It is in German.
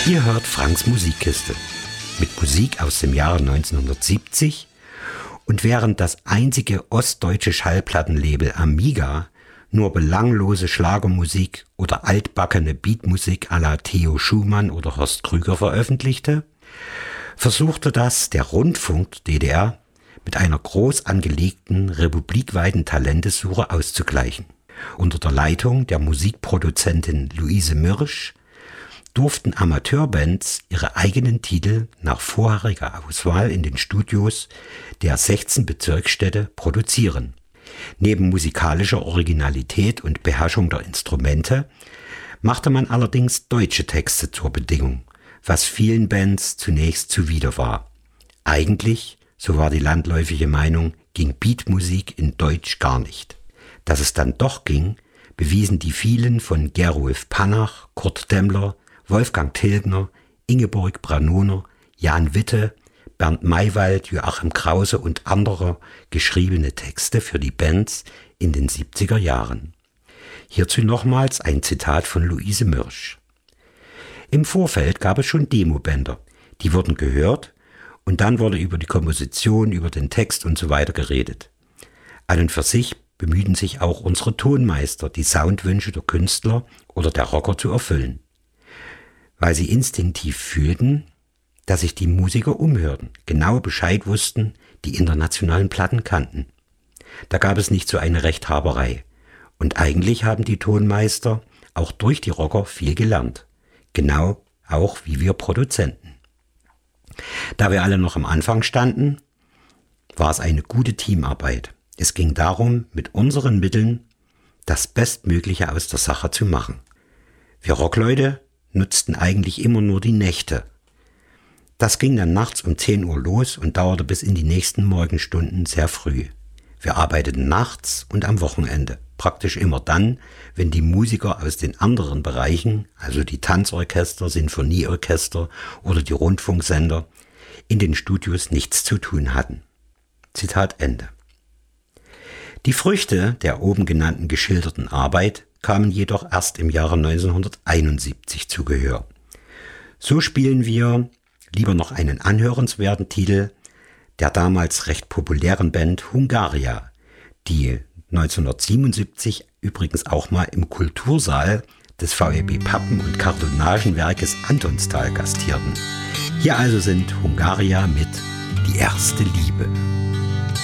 Ihr hört Franks Musikkiste mit Musik aus dem Jahre 1970 und während das einzige ostdeutsche Schallplattenlabel Amiga nur belanglose Schlagermusik oder altbackene Beatmusik à la Theo Schumann oder Horst Krüger veröffentlichte, versuchte das der Rundfunk DDR mit einer groß angelegten republikweiten Talentesuche auszugleichen. Unter der Leitung der Musikproduzentin Luise Mürsch durften Amateurbands ihre eigenen Titel nach vorheriger Auswahl in den Studios der 16 Bezirksstädte produzieren. Neben musikalischer Originalität und Beherrschung der Instrumente machte man allerdings deutsche Texte zur Bedingung, was vielen Bands zunächst zuwider war. Eigentlich, so war die landläufige Meinung, ging Beatmusik in Deutsch gar nicht. Dass es dann doch ging, bewiesen die vielen von Gerulf Pannach, Kurt Demmler, Wolfgang Tilgner, Ingeborg Branoner, Jan Witte, Bernd Maywald, Joachim Krause und andere geschriebene Texte für die Bands in den 70er Jahren. Hierzu nochmals ein Zitat von Luise Mürsch. Im Vorfeld gab es schon Demobänder, die wurden gehört und dann wurde über die Komposition, über den Text und so weiter geredet. An und für sich bemühten sich auch unsere Tonmeister, die Soundwünsche der Künstler oder der Rocker zu erfüllen, weil sie instinktiv fühlten, dass sich die Musiker umhörten, genau Bescheid wussten, die internationalen Platten kannten. Da gab es nicht so eine Rechthaberei. Und eigentlich haben die Tonmeister auch durch die Rocker viel gelernt. Genau auch wie wir Produzenten. Da wir alle noch am Anfang standen, war es eine gute Teamarbeit. Es ging darum, mit unseren Mitteln das Bestmögliche aus der Sache zu machen. Wir Rockleute nutzten eigentlich immer nur die Nächte. Das ging dann nachts um 10 Uhr los und dauerte bis in die nächsten Morgenstunden sehr früh. Wir arbeiteten nachts und am Wochenende, praktisch immer dann, wenn die Musiker aus den anderen Bereichen, also die Tanzorchester, Sinfonieorchester oder die Rundfunksender, in den Studios nichts zu tun hatten. Zitat Ende. Die Früchte der oben genannten geschilderten Arbeit kamen jedoch erst im Jahre 1971 zu Gehör. So spielen wir lieber noch einen anhörenswerten Titel der damals recht populären Band Hungaria, die 1977 übrigens auch mal im Kultursaal des VEB Pappen- und Kartonagenwerkes Antonstal gastierten. Hier also sind Hungaria mit Die erste Liebe.